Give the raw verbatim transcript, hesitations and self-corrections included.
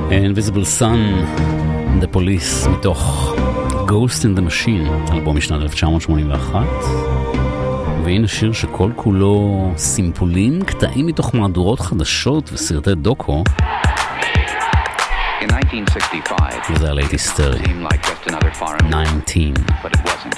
Invisible Sun, The Police, מתוך Ghost in the Machine, אלבום משנת אלף תשע מאות שמונים ואחת. והנה שיר שכל כולו סימפולים, קטעים מתוך מהדורות חדשות וסרטי דוקו. In nineteen sixty-five, וזה הלייט היסטרי. it seemed like just another foreign, תשע עשרה. but it wasn't.